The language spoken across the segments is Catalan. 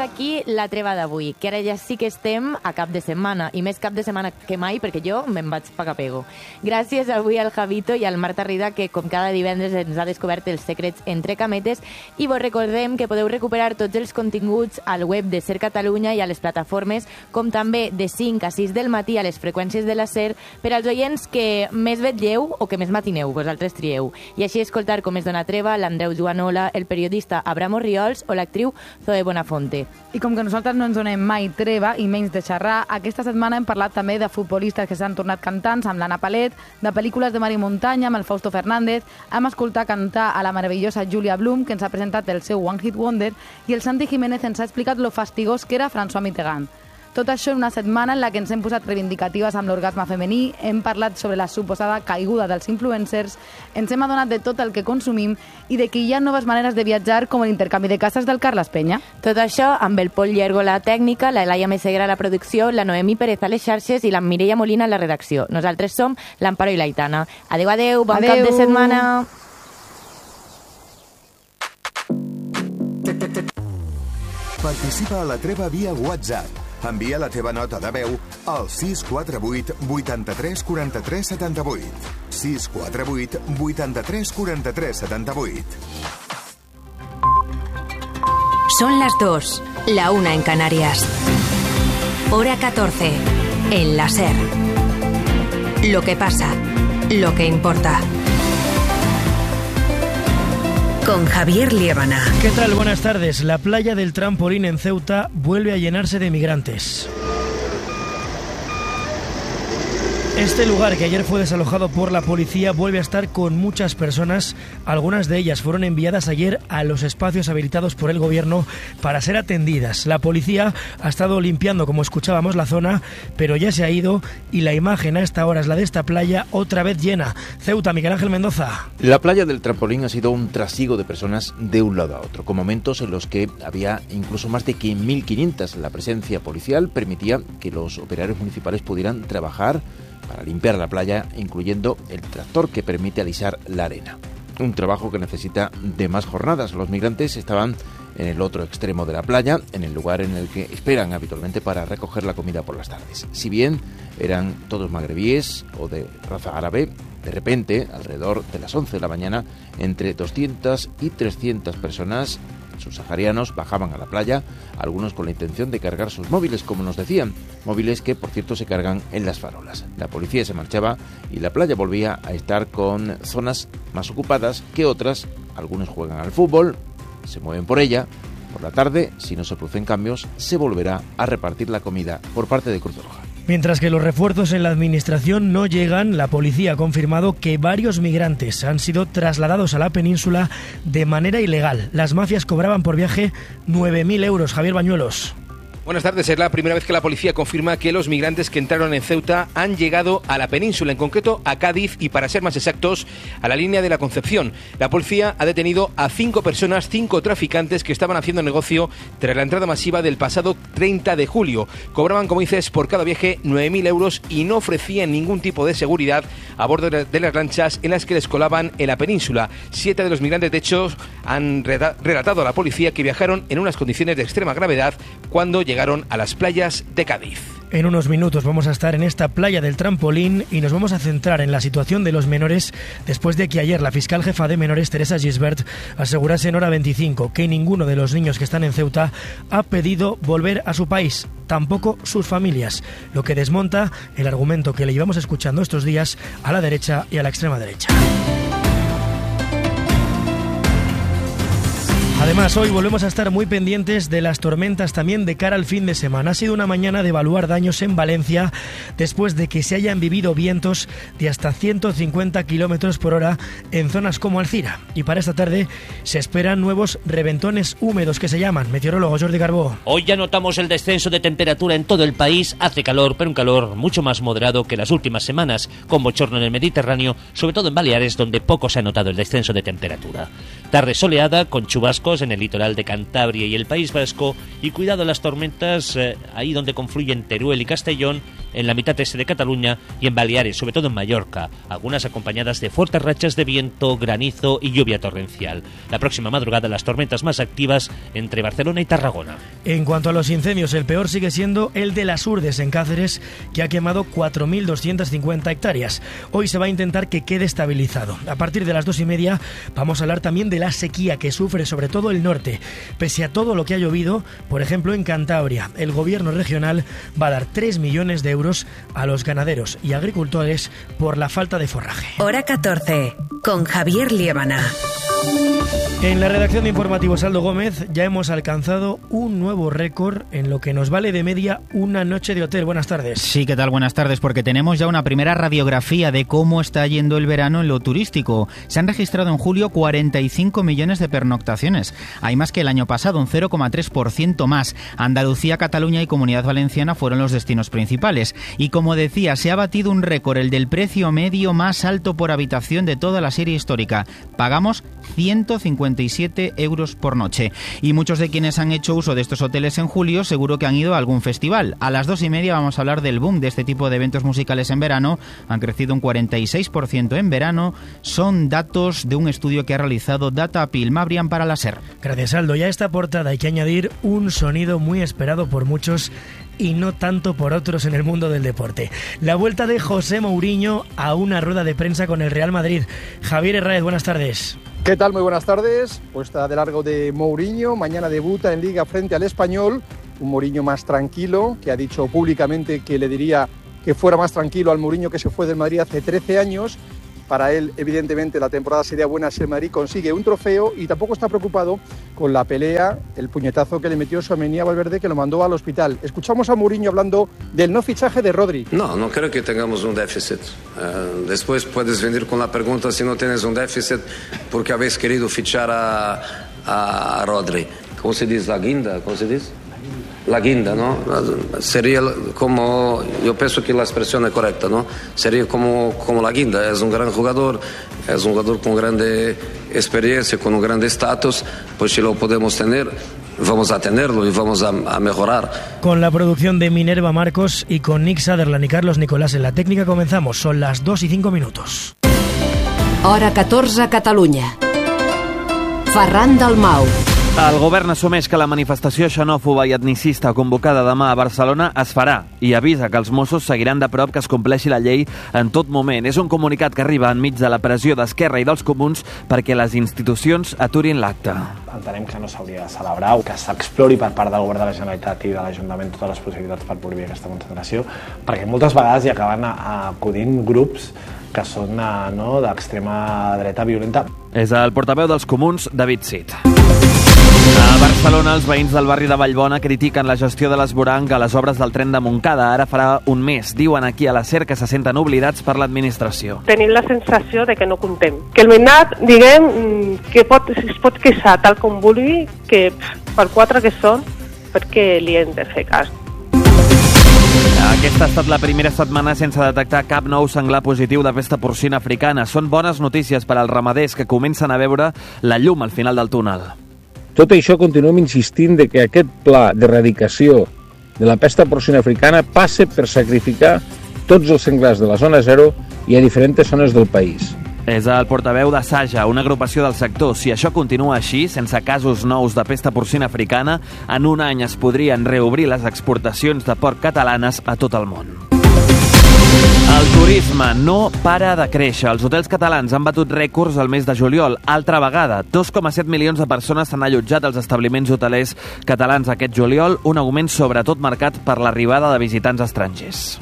aquí la treva d'avui, que ara ja sí que estem a cap de setmana, i més cap de setmana que mai, perquè jo me'n vaig pa Capego. Gràcies avui al Javito i al Marta Rida, que com cada divendres ens ha descobert els secrets entre cametes, i vos recordem que podeu recuperar tots els continguts al web de Ser Catalunya i a les plataformes, com també de 5 a 6 del matí a les freqüències de la SER, per als oients que més vetlleu o que més matineu, vosaltres trieu. I així escoltar com es dona treva l'Andreu Joanola, el periodista Abraham Orriols o l'actriu Zoe Bonafonte. I com que nosaltres no ens donem mai treva i menys de xerrar, aquesta setmana hem parlat també de futbolistes que s'han tornat cantants amb l'Anna Palet, de pel·lícules de Mari Muntanya amb el Fausto Fernández, hem escoltat cantar a la meravellosa Julia Blum, que ens ha presentat el seu One Hit Wonder, i el Santi Jiménez ens ha explicat lo fastigós que era François Mitterrand. Tot això en una setmana en la que ens hem posat reivindicatives amb l'orgasme femení, hem parlat sobre la suposada caiguda dels influencers, ens hem adonat de tot el que consumim i de que hi ha noves maneres de viatjar com l'intercanvi de cases del Carles Peña. Tot això amb el Pol Llergo a la tècnica, la Elaia Meseguera a la producció, la Noemí Pérez a les xarxes i la Mireia Molina a la redacció. Nosaltres som l'Amparo i l'Aitana. Adéu, adéu, bon cap de setmana. Participa a la treva via WhatsApp. Envia la teva nota de veu al 648 83 43 78. 648 83 43 78. Son las 2, la 1 en Canarias. Hora 14, en la SER. Lo que pasa, lo que importa. Con Javier Liébana. ¿Qué tal? Buenas tardes. La playa del Trampolín en Ceuta vuelve a llenarse de migrantes. Este lugar, que ayer fue desalojado por la policía, vuelve a estar con muchas personas. Algunas de ellas fueron enviadas ayer a los espacios habilitados por el gobierno para ser atendidas. La policía ha estado limpiando, como escuchábamos, la zona, pero ya se ha ido y la imagen a esta hora es la de esta playa otra vez llena. Ceuta, Miguel Ángel Mendoza. La playa del Trampolín ha sido un trasiego de personas de un lado a otro, con momentos en los que había incluso más de 1.500. La presencia policial permitía que los operarios municipales pudieran trabajar para limpiar la playa, incluyendo el tractor que permite alisar la arena. Un trabajo que necesita de más jornadas. Los migrantes estaban en el otro extremo de la playa, en el lugar en el que esperan habitualmente para recoger la comida por las tardes. Si bien eran todos magrebíes o de raza árabe, de repente, alrededor de las 11 de la mañana, entre 200 y 300 personas subsaharianos bajaban a la playa, algunos con la intención de cargar sus móviles, como nos decían, móviles que por cierto se cargan en las farolas. La policía se marchaba y la playa volvía a estar con zonas más ocupadas que otras. Algunos juegan al fútbol, se mueven por ella. Por la tarde, si no se producen cambios, se volverá a repartir la comida por parte de Cruz Roja. Mientras que los refuerzos en la administración no llegan, la policía ha confirmado que varios migrantes han sido trasladados a la península de manera ilegal. Las mafias cobraban por viaje 9.000 euros. Javier Bañuelos. Buenas tardes. Es la primera vez que la policía confirma que los migrantes que entraron en Ceuta han llegado a la península, en concreto a Cádiz y, para ser más exactos, a la línea de la Concepción. La policía ha detenido a 5 personas, 5 traficantes que estaban haciendo negocio tras la entrada masiva del pasado 30 de julio. Cobraban, como dices, por cada viaje 9.000 euros y no ofrecían ningún tipo de seguridad a bordo de las lanchas en las que les colaban en la península. 7 de los migrantes, de hecho, han relatado a la policía que viajaron en unas condiciones de extrema gravedad cuando llegaron a las playas de Cádiz. En unos minutos vamos a estar en esta playa del Trampolín y nos vamos a centrar en la situación de los menores después de que ayer la fiscal jefa de menores, Teresa Gisbert, asegurase en Hora 25 que ninguno de los niños que están en Ceuta ha pedido volver a su país, tampoco sus familias, lo que desmonta el argumento que le llevamos escuchando estos días a la derecha y a la extrema derecha. Además, hoy volvemos a estar muy pendientes de las tormentas también de cara al fin de semana. Ha sido una mañana de evaluar daños en Valencia después de que se hayan vivido vientos de hasta 150 kilómetros por hora en zonas como Alcira. Y para esta tarde se esperan nuevos reventones húmedos que se llaman. Meteorólogo Jordi Carbó. Hoy ya notamos el descenso de temperatura en todo el país. Hace calor, pero un calor mucho más moderado que las últimas semanas, con bochorno en el Mediterráneo, sobre todo en Baleares, donde poco se ha notado el descenso de temperatura. Tarde soleada, con chubascos en el litoral de Cantabria y el País Vasco, y cuidado a las tormentas ahí donde confluyen Teruel y Castellón, en la mitad este de Cataluña y en Baleares, sobre todo en Mallorca, algunas acompañadas de fuertes rachas de viento, granizo y lluvia torrencial. La próxima madrugada las tormentas más activas entre Barcelona y Tarragona. En cuanto a los incendios, el peor sigue siendo el de las Urdes en Cáceres, que ha quemado 4.250 hectáreas. Hoy se va a intentar que quede estabilizado. A partir de las 2:30 vamos a hablar también de la sequía que sufre sobre todo el norte. Pese a todo lo que ha llovido, por ejemplo en Cantabria, el gobierno regional va a dar 3 millones de euros a los ganaderos y agricultores por la falta de forraje. Hora 14, con Javier Liébana. En la redacción de Informativos Aldo Gómez ya hemos alcanzado un nuevo récord en lo que nos vale de media una noche de hotel. Buenas tardes. Sí, ¿qué tal? Buenas tardes, porque tenemos ya una primera radiografía de cómo está yendo el verano en lo turístico. Se han registrado en julio 45 millones de pernoctaciones. Hay más que el año pasado, un 0,3% más. Andalucía, Cataluña y Comunidad Valenciana fueron los destinos principales. Y como decía, se ha batido un récord, el del precio medio más alto por habitación de toda la serie histórica. Pagamos 157 euros por noche. Y muchos de quienes han hecho uso de estos hoteles en julio seguro que han ido a algún festival. A las 2:30 vamos a hablar del boom de este tipo de eventos musicales en verano. Han crecido un 46% en verano. Son datos de un estudio que ha realizado Data Pilmabrian para la SER. Gracias, Aldo. Y a esta portada hay que añadir un sonido muy esperado por muchos y no tanto por otros en el mundo del deporte. La vuelta de José Mourinho a una rueda de prensa con el Real Madrid. Javier Herráez, buenas tardes. ¿Qué tal? Muy buenas tardes. Puesta de largo de Mourinho. Mañana debuta en Liga frente al Español. Un Mourinho más tranquilo, que ha dicho públicamente que le diría que fuera más tranquilo al Mourinho que se fue del Madrid hace 13 años. Para él, evidentemente, la temporada sería buena si el Madrid consigue un trofeo y tampoco está preocupado con la pelea, el puñetazo que le metió Tchouaméni a Valverde, que lo mandó al hospital. Escuchamos a Mourinho hablando del no fichaje de Rodri. No creo que tengamos un déficit. Después puedes venir con la pregunta si no tienes un déficit porque habéis querido fichar a Rodri. ¿Cómo se dice? ¿La guinda? ¿Cómo se dice? La guinda, ¿no? Sería como, yo pienso que la expresión es correcta, ¿no? Sería como la guinda. Es un gran jugador, es un jugador con grande experiencia, con un gran estatus. Pues si lo podemos tener, vamos a tenerlo y vamos a mejorar. Con la producción de Minerva Marcos y con Nick Sutherland y Carlos Nicolás en la técnica comenzamos. Son las 2:05. Hora 14, Catalunya. Ferran Dalmau. El govern assumeix que la manifestació xenòfoba i etnicista convocada demà a Barcelona es farà i avisa que els Mossos seguiran de prop que es compleixi la llei en tot moment. És un comunicat que arriba enmig de la pressió d'Esquerra i dels Comuns perquè les institucions aturin l'acte. Entenem que no s'hauria de celebrar o que s'explori per part del govern de la Generalitat i de l'Ajuntament totes les possibilitats per prohibir aquesta concentració, perquè moltes vegades hi acaben acudint grups que són d'extrema dreta violenta. És el portaveu dels Comuns, David Cid. A Barcelona, els veïns del barri de Vallbona critiquen la gestió de l'esvoranc a les obres del tren de Montcada. Ara farà un mes. Diuen aquí a la SER que se senten oblidats per l'administració. Tenim la sensació de que no comptem. Que el veïnat, diguem, que es pot queixar tal com vulgui, que per 4 que són, perquè li hem de fer cas. Aquesta ha estat la primera setmana sense detectar cap nou senglar positiu de pesta porcina africana. Són bones notícies per als ramaders que comencen a veure la llum al final del túnel. Tot això continuem insistint de que aquest pla d'erradicació de la pesta porcina africana passe per sacrificar tots els senglars de la zona 0 i a diferents zones del país. És el portaveu de Saja, una agrupació del sector. Si això continua així, sense casos nous de pesta porcina africana, en un any es podrien reobrir les exportacions de porc catalanes a tot el món. El turisme no para de créixer. Els hotels catalans han batut rècords al mes de juliol. Altra vegada, 2,7 milions de persones s'han allotjat als establiments hotelers catalans aquest juliol, un augment sobretot marcat per l'arribada de visitants estrangers.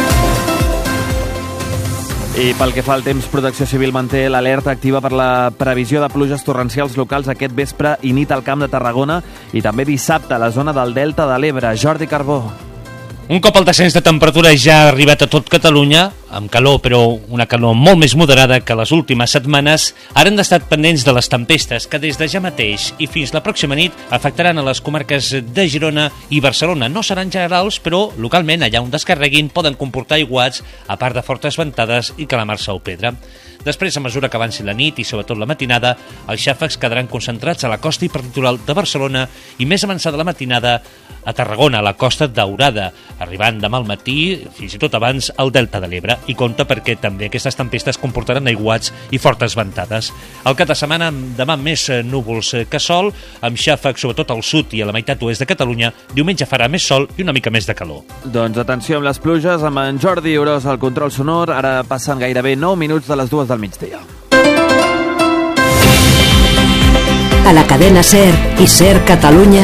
I pel que fa al temps, Protecció Civil manté l'alerta activa per la previsió de pluges torrencials locals aquest vespre i nit al Camp de Tarragona i també dissabte a la zona del Delta de l'Ebre. Jordi Carbó. Un cop el descens de temperatura ja ha arribat a tot Catalunya, amb calor, però una calor molt més moderada que les últimes setmanes, ara han d'estar pendents de les tempestes que des de ja mateix i fins la pròxima nit afectaran a les comarques de Girona i Barcelona. No seran generals, però localment, allà on descarreguin, poden comportar aiguats, a part de fortes ventades i calamar-se o pedra. Després, a mesura que avanci la nit i sobretot la matinada, els xàfecs quedaran concentrats a la costa i peritoral de Barcelona i més avançada la matinada a Tarragona, a la Costa Daurada, arribant demà al matí, fins i tot abans, al Delta de l'Ebre. I compte perquè també aquestes tempestes comportaran aiguats i fortes ventades. El cap de setmana, demà més núvols que sol, amb xàfecs sobretot al sud i a la meitat oest de Catalunya. Diumenge farà més sol i una mica més de calor. Doncs atenció amb les pluges, amb en Jordi Orós al control sonor. Ara passen gairebé 9 minuts de les 2 del migdia. A la cadena SER i SER Catalunya,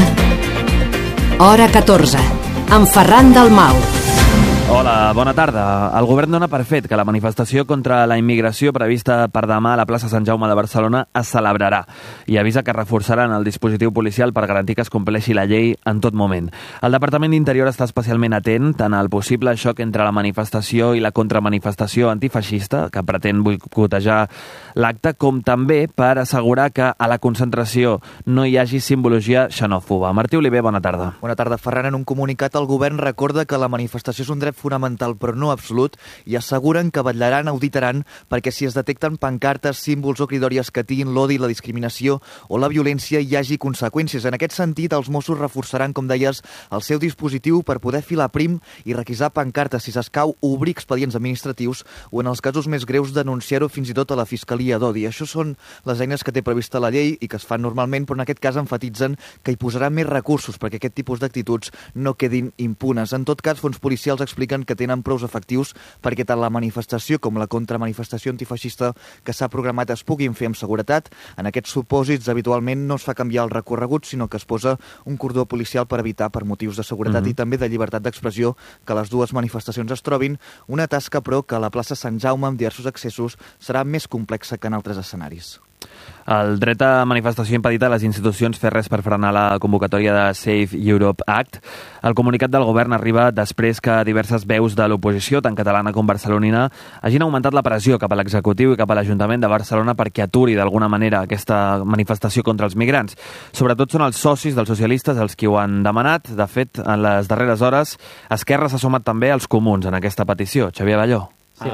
hora 14, amb Ferran Dalmau. Hola, bona tarda. El govern dona per fet que la manifestació contra la immigració prevista per demà a la plaça Sant Jaume de Barcelona es celebrarà i avisa que reforçaran el dispositiu policial per garantir que es compleixi la llei en tot moment. El Departament d'Interior està especialment atent tant al possible xoc entre la manifestació i la contramanifestació antifeixista que pretén boicotejar l'acte, com també per assegurar que a la concentració no hi hagi simbologia xenòfoba. Martí Oliver, bona tarda. Bona tarda, Ferran. En un comunicat, el govern recorda que la manifestació és un dret fonamental però no absolut i asseguren que vetllaran, auditaran perquè si es detecten pancartes, símbols o cridòries que tinguin l'odi, la discriminació o la violència hi hagi conseqüències. En aquest sentit, els Mossos reforçaran, com deies, el seu dispositiu per poder filar prim i requisar pancartes si s'escau, obrir expedients administratius o, en els casos més greus, denunciar-ho fins i tot a la Fiscalia d'Odi. Això són les eines que té prevista la llei i que es fan normalment, però en aquest cas enfatitzen que hi posaran més recursos perquè aquest tipus d'actituds no quedin impunes. En tot cas, fons policials expliquen que tenen prous efectius perquè tant la manifestació com la contramanifestació antifeixista que s'ha programat es puguin fer amb seguretat. En aquests supòsits, habitualment no es fa canviar el recorregut, sinó que es posa un cordó policial per evitar, per motius de seguretat i també de llibertat d'expressió, que les dues manifestacions es trobin. Una tasca, però, que a la plaça Sant Jaume, amb diversos accessos, serà més complexa que en altres escenaris. El dret a manifestació impedit a les institucions fer res per frenar la convocatòria de Save Europe Act. El comunicat del govern arriba després que diverses veus de l'oposició, tant catalana com barcelonina, hagin augmentat la pressió cap a l'executiu i cap a l'Ajuntament de Barcelona perquè aturi d'alguna manera aquesta manifestació contra els migrants. Sobretot són els socis dels socialistes els qui ho han demanat. De fet, en les darreres hores, Esquerra s'ha sumat també als comuns en aquesta petició. Xavier Balló. Sí,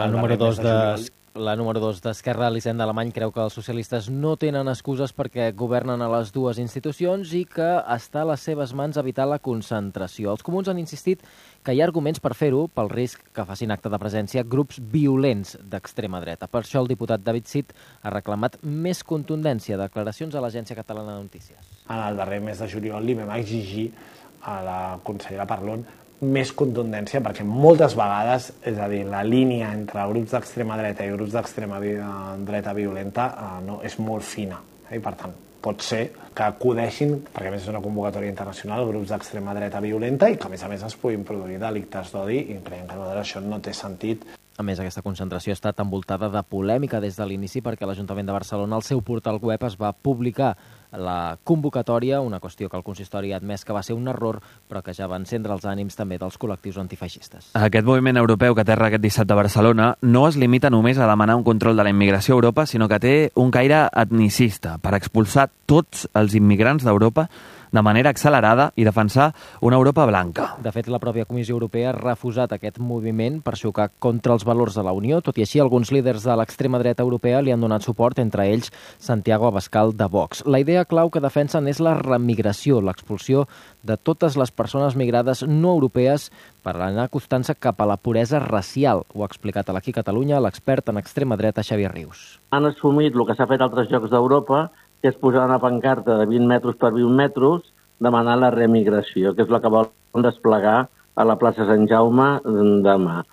la número 2 d'Esquerra, Elisenda Alemany, creu que els socialistes no tenen excuses perquè governen a les dues institucions i que està a les seves mans evitar la concentració. Els comuns han insistit que hi ha arguments per fer-ho pel risc que facin acte de presència grups violents d'extrema dreta. Per això el diputat David Cid ha reclamat més contundència. Declaracions a l'Agència Catalana de Notícies. En el darrer mes de juliol li vam exigir a la consellera Parlon més contundència, perquè moltes vegades, és a dir, la línia entre grups d'extrema dreta i grups d'extrema dreta violenta és molt fina. I, per tant, pot ser que acudeixin, perquè a més és una convocatòria internacional, grups d'extrema dreta violenta i que, a més, es puguin produir delictes d'odi i creiem que això no té sentit. A més, aquesta concentració ha estat envoltada de polèmica des de l'inici perquè l'Ajuntament de Barcelona, al seu portal web, es va publicar la convocatòria, una qüestió que el consistori ha admès que va ser un error, però que ja va encendre els ànims també dels col·lectius antifeixistes. Aquest moviment europeu que aterra aquest dissabte a Barcelona no es limita només a demanar un control de la immigració a Europa, sinó que té un caire etnicista per expulsar tots els immigrants d'Europa de manera accelerada i defensar una Europa blanca. De fet, la pròpia Comissió Europea ha refusat aquest moviment per xocar contra els valors de la Unió. Tot i així, alguns líders de l'extrema dreta europea li han donat suport, entre ells Santiago Abascal de Vox. La idea clau que defensen és la remigració, l'expulsió de totes les persones migrades no europees per anar acostant-se cap a la puresa racial. Ho ha explicat a l'Aquí Catalunya l'expert en extrema dreta Xavier Rius. Han assumit el que s'ha fet a altres llocs d'Europa, que és posar una pancarta de 20 metres per 20 metres demanant la remigració, que és la que volen desplegar a la plaça Sant Jaume demà.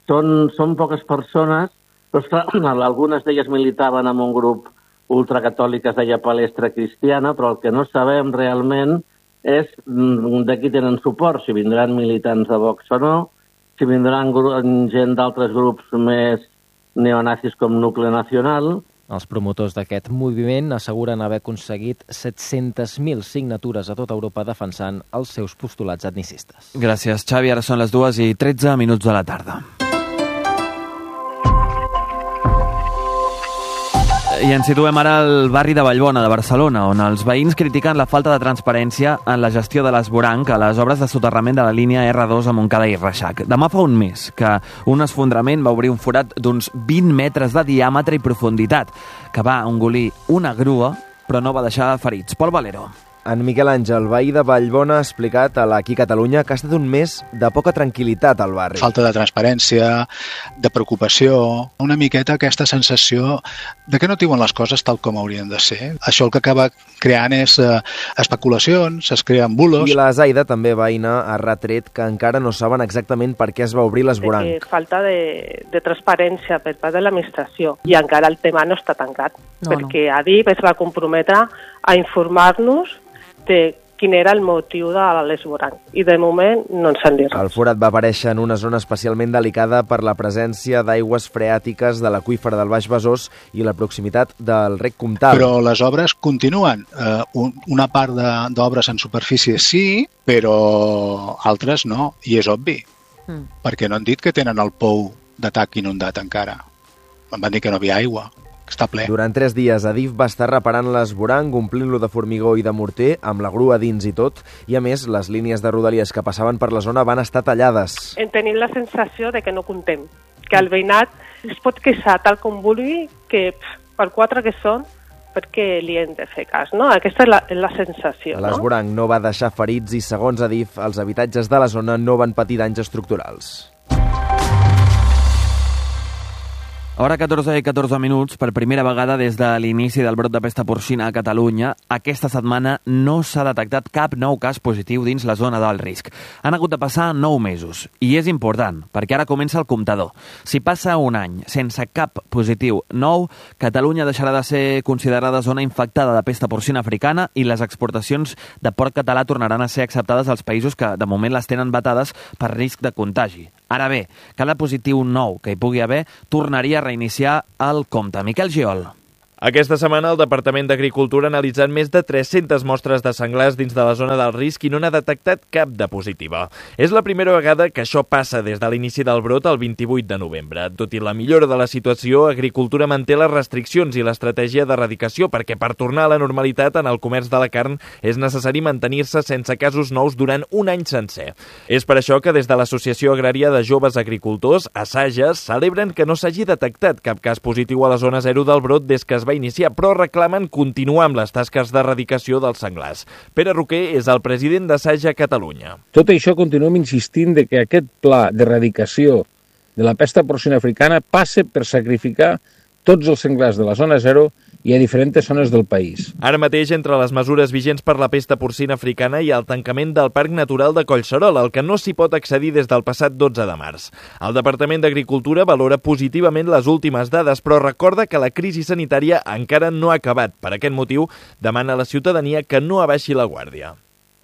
Són poques persones, però esclar, algunes d'elles militaven en un grup ultracatòlic que es deia Palestra Cristiana, però el que no sabem realment és de qui tenen suport, si vindran militants de Vox o no, si vindran gent d'altres grups més neonazis com Nuclear Nacional. Els promotors d'aquest moviment asseguren haver aconseguit 700.000 signatures a tota Europa defensant els seus postulats etnicistes. Gràcies, Xavi. Ara són les 2:13 de la tarda. I ens situem ara al barri de Vallbona, de Barcelona, on els veïns critiquen la falta de transparència en la gestió de l'esvoranc a les obres de soterrament de la línia R2 a Montcada i Reixac. Demà fa un mes que un esfondrament va obrir un forat d'uns 20 metres de diàmetre i profunditat, que va engolir una grua, però no va deixar ferits. Pol Valero. En Miquel Àngel, veí de Vallbona, ha explicat a l'Aquí Catalunya que ha estat un mes de poca tranquil·litat al barri. Falta de transparència, de preocupació, una miqueta aquesta sensació de que no diuen les coses tal com haurien de ser. Això el que acaba creant és especulacions, es creen bulos. I la Zaida, també veïna, ha retret que encara no saben exactament per què es va obrir l'esvoranc. Falta de transparència per part de l'administració i encara el tema no està tancat, perquè Adif es va comprometre a informar-nos de quin era el motiu de l'esvoranc. I de moment no ens han dit res. El forat va aparèixer en una zona especialment delicada per la presència d'aigües freàtiques de l'aqüífer del Baix Besòs i la proximitat del rec Comtal. Però les obres continuen. Una part d'obres en superfície sí, però altres no, i és obvi. Perquè no han dit que tenen el pou d'atac inundat encara. Em van dir que no havia aigua. Està ple. Durant 3 dies, Adif va estar reparant l'esvoranc, omplint-lo de formigó i de morter, amb la grua dins i tot, i a més, les línies de rodalies que passaven per la zona van estar tallades. Tenim la sensació de que no comptem, que el veïnat es pot queixar tal com vulgui, que per 4 que són, perquè li hem de fer cas, no? Aquesta és la sensació, no? L'esvoranc no va deixar ferits i, segons Adif, els habitatges de la zona no van patir danys estructurals. Hora 14 i 14 minuts, per primera vegada des de l'inici del brot de pesta porcina a Catalunya, aquesta setmana no s'ha detectat cap nou cas positiu dins la zona d'alt risc. Han hagut de passar 9 mesos, i és important, perquè ara comença el comptador. Si passa un any sense cap positiu nou, Catalunya deixarà de ser considerada zona infectada de pesta porcina africana i les exportacions de porc català tornaran a ser acceptades als països que de moment les tenen vetades per risc de contagi. Ara bé, cada positiu nou que hi pugui haver tornaria a reiniciar el compte. Miquel Giol. Aquesta setmana el Departament d'Agricultura ha analitzat més de 300 mostres de senglars dins de la zona del risc i no n'ha detectat cap de positiva. És la primera vegada que això passa des de l'inici del brot el 28 de novembre. Tot i la millora de la situació, Agricultura manté les restriccions i l'estratègia d'erradicació perquè per tornar a la normalitat en el comerç de la carn és necessari mantenir-se sense casos nous durant un any sencer. És per això que des de l'Associació Agrària de Joves Agricultors, ASAJES, celebren que no s'hagi detectat cap cas positiu a la zona 0 del brot des que es va iniciar, però reclamen continuar amb les tasques d'erradicació dels senglars. Pere Roquer és el president d'Assaja Catalunya. Tot això continuem insistint de que aquest pla d'erradicació de la pesta porcina africana passe per sacrificar tots els senglars de la zona 0 i a diferents zones del país. Ara mateix, entre les mesures vigents per la pesta porcina africana hi ha el tancament del Parc Natural de Collserola, al que no s'hi pot accedir des del passat 12 de març. El Departament d'Agricultura valora positivament les últimes dades, però recorda que la crisi sanitària encara no ha acabat. Per aquest motiu, demana a la ciutadania que no abaixi la guàrdia.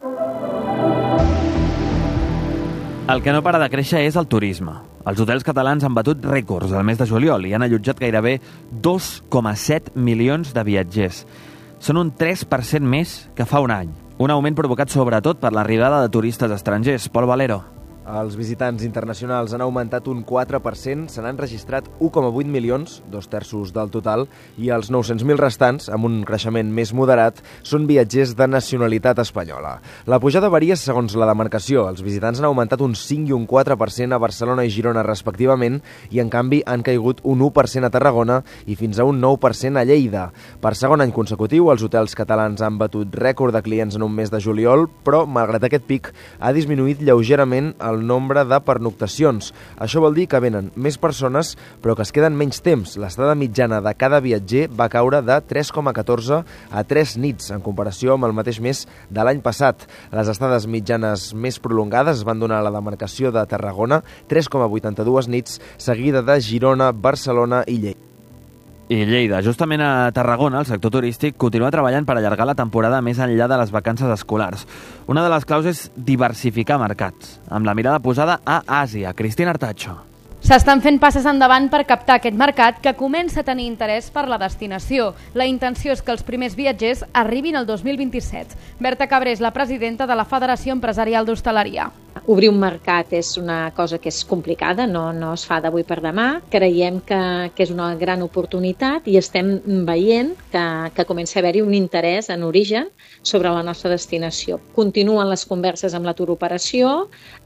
El que no para de créixer és el turisme. Els hotels catalans han batut rècords al mes de juliol i han allotjat gairebé 2,7 milions de viatgers. Són un 3% més que fa un any. Un augment provocat sobretot per l'arribada de turistes estrangers. Pol Valero. Els visitants internacionals han augmentat un 4%, se n'han registrat 1,8 milions, 2/3 del total, i els 900.000 restants, amb un creixement més moderat, són viatgers de nacionalitat espanyola. La pujada varia segons la demarcació. Els visitants han augmentat un 5 i un 4% a Barcelona i Girona respectivament, i en canvi han caigut un 1% a Tarragona i fins a un 9% a Lleida. Per segon any consecutiu, els hotels catalans han batut rècord de clients en un mes de juliol, però, malgrat aquest pic, ha disminuït lleugerament el nombre de pernoctacions. Això vol dir que venen més persones, però que es queden menys temps. L'estada mitjana de cada viatger va caure de 3,14 a 3 nits, en comparació amb el mateix mes de l'any passat. Les estades mitjanes més prolongades es van donar a la demarcació de Tarragona, 3,82 nits, seguida de Girona, Barcelona i Lleida. I Lleida. Justament a Tarragona, el sector turístic continua treballant per allargar la temporada més enllà de les vacances escolars. Una de les claus és diversificar mercats, amb la mirada posada a Àsia. Cristina Artacho. S'estan fent passes endavant per captar aquest mercat que comença a tenir interès per la destinació. La intenció és que els primers viatgers arribin el 2027. Berta Cabré és la presidenta de la Federació Empresarial d'Hostaleria. Obrir un mercat és una cosa que és complicada, no es fa d'avui per demà. Creiem que és una gran oportunitat i estem veient que comença a haver-hi un interès en origen sobre la nostra destinació. Continuen les converses amb la turoperació,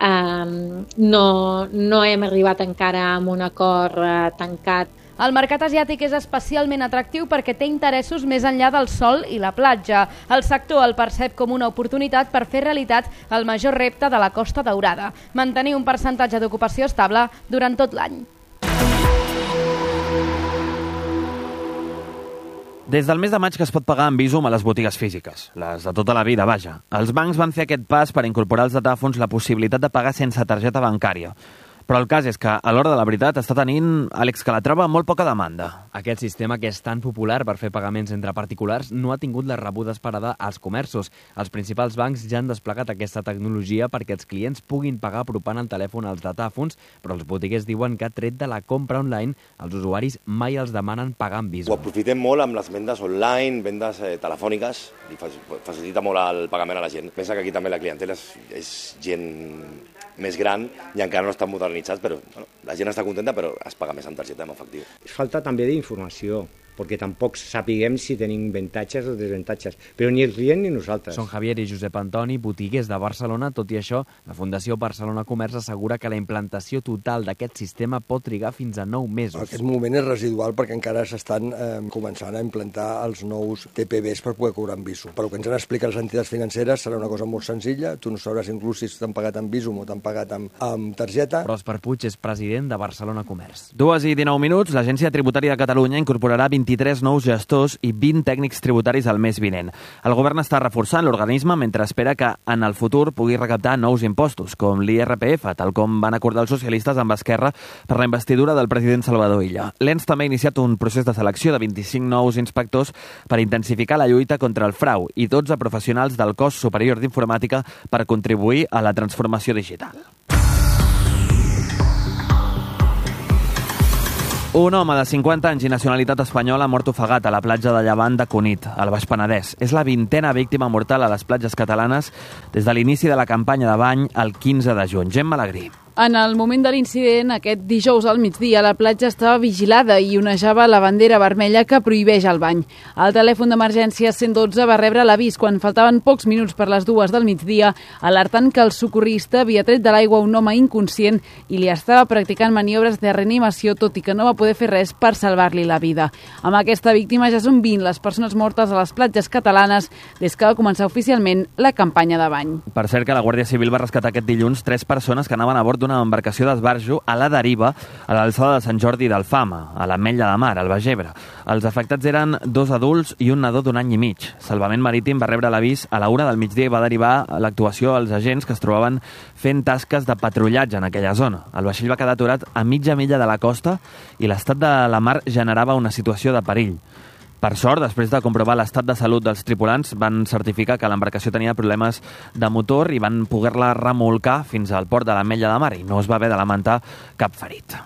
no hem arribat encara a un acord tancat. El mercat asiàtic és especialment atractiu perquè té interessos més enllà del sol i la platja. El sector el percep com una oportunitat per fer realitat el major repte de la Costa Daurada, mantenir un percentatge d'ocupació estable durant tot l'any. Des del mes de maig que es pot pagar amb Bizum a les botigues físiques, les de tota la vida, vaja. Els bancs van fer aquest pas per incorporar als datàfons la possibilitat de pagar sense targeta bancària. Però el cas és que, a l'hora de la veritat, està tenint, Àlex Calatrava, molt poca demanda. Aquest sistema, que és tan popular per fer pagaments entre particulars, no ha tingut la rebuda esperada als comerços. Els principals bancs ja han desplegat aquesta tecnologia perquè els clients puguin pagar apropant el telèfon als datàfons, però els botiguers diuen que, tret de la compra online, els usuaris mai els demanen pagar amb Bizum. Ho aprofitem molt amb les vendes online, vendes telefòniques, i facilita molt el pagament a la gent. Pensa que aquí també la clientela és gent més gran i encara no estan modernitzats, però bueno, la gent està contenta, però es paga més amb targeta, amb efectiu. Falta també d'informació, perquè tampoc sapiguem si tenim avantatges o desavantatges, però ni el client ni nosaltres. Són Javier i Josep Antoni, botiguers de Barcelona. Tot i això, la Fundació Barcelona Comerç assegura que la implantació total d'aquest sistema pot trigar fins a 9 mesos. Aquest moment és residual perquè encara s'estan començant a implantar els nous TPBs per poder cobrar amb Bizum. Però el que ens han explicat les entitats financeres serà una cosa molt senzilla, tu no sabràs inclús si t'han pagat amb Bizum o t'han pagat amb targeta. Pròsper Puig és president de Barcelona Comerç. 2:19, l'Agència Tributària de Catalunya incorporarà 23 nous gestors i 20 tècnics tributaris al mes vinent. El govern està reforçant l'organisme mentre espera que en el futur pugui recaptar nous impostos, com l'IRPF, tal com van acordar els socialistes amb Esquerra per la investidura del president Salvador Illa. L'ENS també ha iniciat un procés de selecció de 25 nous inspectors per intensificar la lluita contra el frau i 12 professionals del cos superior d'informàtica per contribuir a la transformació digital. Un home de 50 anys i nacionalitat espanyola ha mort ofegat a la platja de Llevant de Cunit, al Baix Penedès. És la 20a víctima mortal a les platges catalanes des de l'inici de la campanya de bany el 15 de juny. Gemma Alegrí. En el moment de l'incident, aquest dijous al migdia, la platja estava vigilada i onejava la bandera vermella que prohibeix el bany. El telèfon d'emergència 112 va rebre l'avís quan faltaven pocs minuts per les 2 del migdia, alertant que el socorrista havia tret de l'aigua un home inconscient i li estava practicant maniobres de reanimació, tot i que no va poder fer res per salvar-li la vida. Amb aquesta víctima ja són 20 les persones mortes a les platges catalanes des que va començar oficialment la campanya de bany. Per cert, que la Guàrdia Civil va rescatar aquest dilluns 3 persones que anaven a bord d'una embarcació d'esbarjo a la deriva a l'alçada de Sant Jordi d'Alfama, a l'Ametlla de Mar, al Baix Ebre. Els afectats eren 2 adults i un nadó d'1 any i mig. Salvament Marítim va rebre l'avís a la 1 del migdia i va derivar l'actuació als agents que es trobaven fent tasques de patrullatge en aquella zona. El vaixell va quedar aturat a mitja milla de la costa i l'estat de la mar generava una situació de perill. Per sort, després de comprovar l'estat de salut dels tripulants, van certificar que l'embarcació tenia problemes de motor i van poder-la remolcar fins al port de l'Ametlla de Mar i no es va haver de lamentar cap ferit.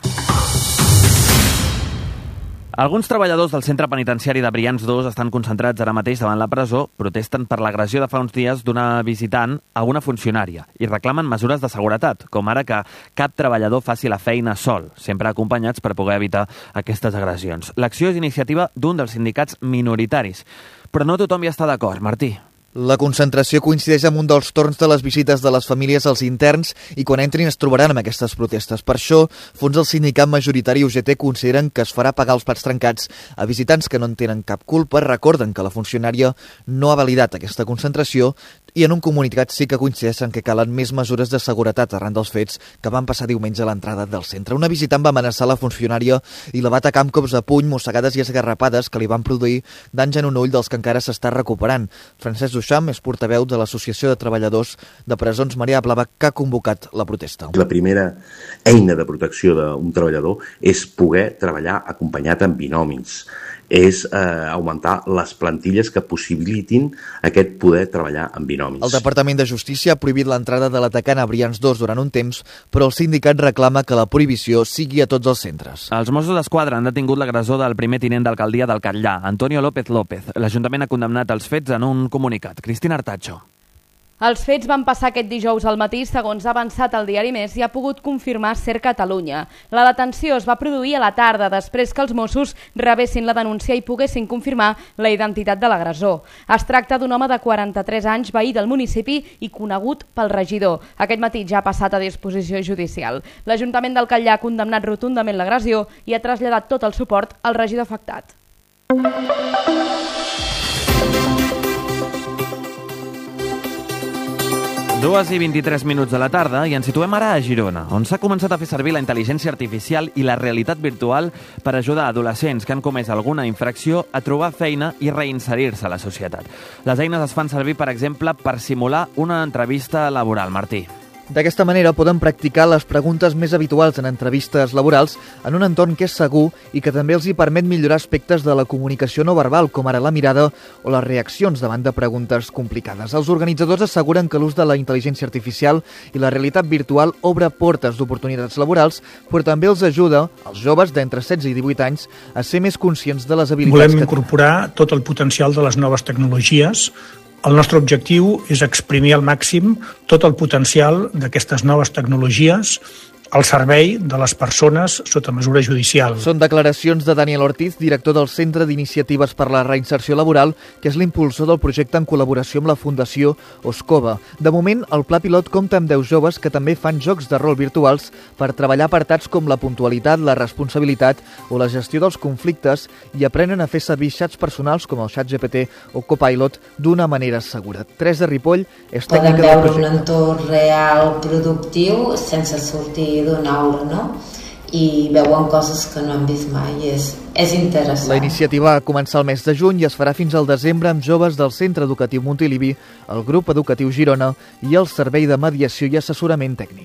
Alguns treballadors del centre penitenciari de Brians 2 estan concentrats ara mateix davant la presó, protesten per l'agressió de fa uns dies d'una visitant a una funcionària i reclamen mesures de seguretat, com ara que cap treballador faci la feina sol, sempre acompanyats per poder evitar aquestes agressions. L'acció és iniciativa d'un dels sindicats minoritaris, però no tothom hi està d'acord. Martí. La concentració coincideix amb un dels torns de les visites de les famílies als interns i quan entrin es trobaran amb aquestes protestes. Per això, fons del sindicat majoritari UGT consideren que es farà pagar els plats trencats a visitants que no en tenen cap culpa. Recorden que la funcionària no ha validat aquesta concentració i en un comunicat sí que coincideixen que calen més mesures de seguretat arran dels fets que van passar diumenge a l'entrada del centre. Una visitant va amenaçar la funcionària i la va atacar amb cops de puny, mossegades i esgarrapades que li van produir danys en un ull dels que encara s'està recuperant. Francesc Duchamp és portaveu de l'Associació de Treballadors de Presons Maria Blava, que ha convocat la protesta. La primera eina de protecció d'un treballador és poder treballar acompanyat amb binomis, és augmentar les plantilles que possibilitin aquest poder treballar amb binomis. El Departament de Justícia ha prohibit l'entrada de l'atacant a Brians 2 durant un temps, però el sindicat reclama que la prohibició sigui a tots els centres. Els Mossos d'Esquadra han detingut l'agressor del primer tinent d'alcaldia del Catllà, Antonio López López. L'Ajuntament ha condemnat els fets en un comunicat. Cristina Artacho. Els fets van passar aquest dijous al matí, segons ha avançat el diari Més i ha pogut confirmar Ser Catalunya. La detenció es va produir a la tarda, després que els Mossos rebessin la denúncia i poguessin confirmar la identitat de l'agressor. Es tracta d'un home de 43 anys, veí del municipi i conegut pel regidor. Aquest matí ja ha passat a disposició judicial. L'Ajuntament del Catllar ha condemnat rotundament l'agressió i ha traslladat tot el suport al regidor afectat. 2:23 de la tarda i ens situem ara a Girona, on s'ha començat a fer servir la intel·ligència artificial i la realitat virtual per ajudar adolescents que han comès alguna infracció a trobar feina i reinserir-se a la societat. Les eines es fan servir, per exemple, per simular una entrevista laboral, Martí. D'aquesta manera poden practicar les preguntes més habituals en entrevistes laborals en un entorn que és segur i que també els hi permet millorar aspectes de la comunicació no verbal, com ara la mirada o les reaccions davant de preguntes complicades. Els organitzadors asseguren que l'ús de la intel·ligència artificial i la realitat virtual obre portes d'oportunitats laborals, però també els ajuda, als joves d'entre 16 i 18 anys, a ser més conscients de les habilitats Volem incorporar tot el potencial de les noves tecnologies. El nostre objectiu és exprimir al màxim tot el potencial d'aquestes noves tecnologies al servei de les persones sota mesura judicial. Són declaracions de Daniel Ortiz, director del Centre d'Iniciatives per la Reinserció Laboral, que és l'impulsor del projecte en col·laboració amb la Fundació Oscova. De moment, el pla pilot compta amb 10 joves que també fan jocs de rol virtuals per treballar apartats com la puntualitat, la responsabilitat o la gestió dels conflictes i aprenen a fer servir xats personals com el ChatGPT o Copilot d'una manera segura. Teresa Ripoll és tècnica del projecte. Poden veure un entorn real productiu sense sortir d'una aula, no? I veuen coses que no han vist mai. És interessant. La iniciativa va començar el mes de juny i es farà fins al desembre amb joves del Centre Educatiu Montilivi, el Grup Educatiu Girona i el Servei de Mediació i Assessorament Tècnic.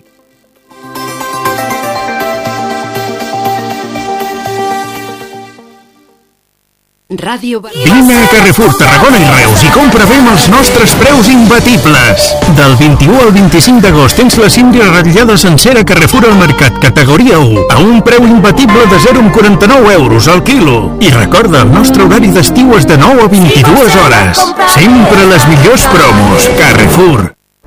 Ràdio... Vine a Carrefour Tarragona i Reus i compra bé amb els nostres preus imbatibles. Del 21 al 25 d'agost tens la síndria ratllada sencera Carrefour al Mercat, categoria 1, a un preu imbatible de 0,49 euros al quilo. I recorda, el nostre horari d'estiu és de 9 a 22 hores. Sempre les millors promos. Carrefour.